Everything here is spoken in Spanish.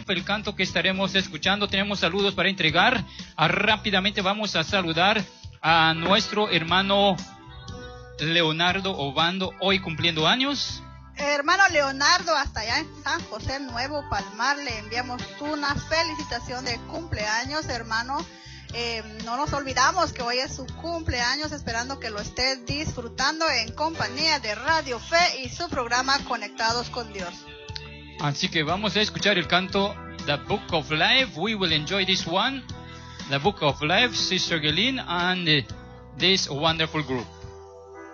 el canto que estaremos escuchando. Tenemos saludos para entregar. Rápidamente vamos a saludar a nuestro hermano Leonardo Obando, hoy cumpliendo años. Hermano Leonardo, hasta allá en San José Nuevo Palmar, le enviamos una felicitación de cumpleaños, hermano. No nos olvidamos que hoy es su cumpleaños, esperando que lo esté disfrutando en compañía de Radio Fe y su programa Conectados con Dios. Así que vamos a escuchar el canto The Book of Life. We will enjoy this one, The Book of Life, Sister Gelin and this wonderful group.